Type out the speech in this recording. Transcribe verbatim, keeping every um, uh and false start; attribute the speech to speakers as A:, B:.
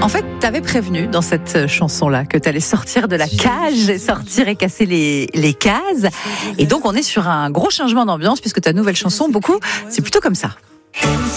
A: En fait, t'avais prévenu dans cette chanson-là que t'allais sortir de la cage et sortir et casser les, les cases. Et donc, on est sur un gros changement d'ambiance puisque ta nouvelle chanson, beaucoup, c'est plutôt comme ça.